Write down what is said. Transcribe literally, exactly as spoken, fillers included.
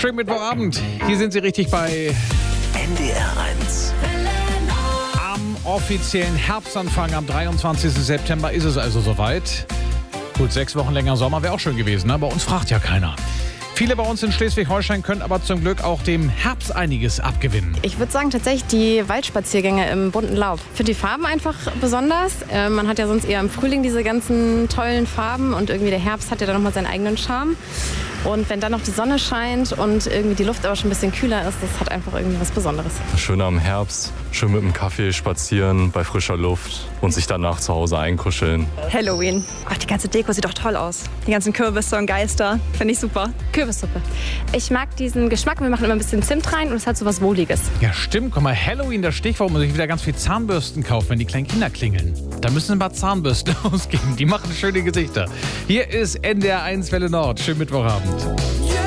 Schönen Mittwochabend. Hier sind Sie richtig bei N D R eins. Am offiziellen Herbstanfang am dreiundzwanzigsten September ist es also soweit. Gut, sechs Wochen länger Sommer wäre auch schön gewesen, ne? Bei uns fragt ja keiner. Viele bei uns in Schleswig-Holstein können aber zum Glück auch dem Herbst einiges abgewinnen. Ich würde sagen tatsächlich die Waldspaziergänge im bunten Laub. Für die Farben einfach besonders. Äh, man hat ja sonst eher im Frühling diese ganzen tollen Farben und irgendwie der Herbst hat ja dann nochmal seinen eigenen Charme. Und wenn dann noch die Sonne scheint und irgendwie die Luft aber schon ein bisschen kühler ist, das hat einfach irgendwie was Besonderes. Schön am Herbst, schön mit dem Kaffee spazieren bei frischer Luft und sich danach zu Hause einkuscheln. Halloween. Ach, die ganze Deko sieht doch toll aus. Die ganzen Kürbisse und Geister, finde ich super. Kürbissuppe. Ich mag diesen Geschmack. Wir machen immer ein bisschen Zimt rein und es hat so was Wohliges. Ja, stimmt. Guck mal, Halloween, das Stichwort, wo man sich wieder ganz viel Zahnbürsten kauft, wenn die kleinen Kinder klingeln. Da müssen ein paar Zahnbürsten ausgeben. Die machen schöne Gesichter. Hier ist N D R eins Welle Nord. Schönen Mittwochabend.